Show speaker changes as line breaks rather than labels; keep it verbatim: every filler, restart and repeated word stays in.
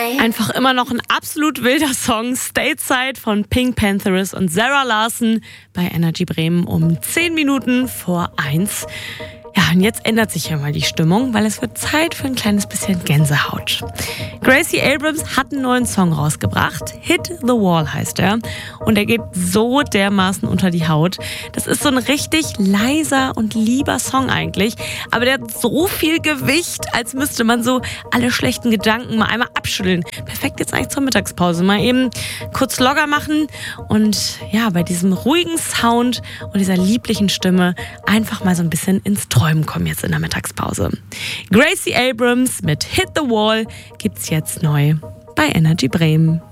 Einfach immer noch ein absolut wilder Song. Stateside von Pink Panthers und Sarah Larson bei Energy Bremen um zehn Minuten vor eins. Ja, und jetzt ändert sich ja mal die Stimmung, weil es wird Zeit für ein kleines bisschen Gänsehaut. Gracie Abrams hat einen neuen Song rausgebracht. Hit the Wall heißt er. Und er geht so dermaßen unter die Haut. Das ist so ein richtig leiser und lieber Song eigentlich. Aber der hat so viel Gewicht, als müsste man so alle schlechten Gedanken mal einmal abschütteln. Perfekt jetzt eigentlich zur Mittagspause. Mal eben kurz locker machen und ja, bei diesem ruhigen Sound und dieser lieblichen Stimme einfach mal so ein bisschen ins Träumen kommen jetzt in der Mittagspause. Gracie Abrams mit Hit the Wall gibt's jetzt neu bei Energy Bremen.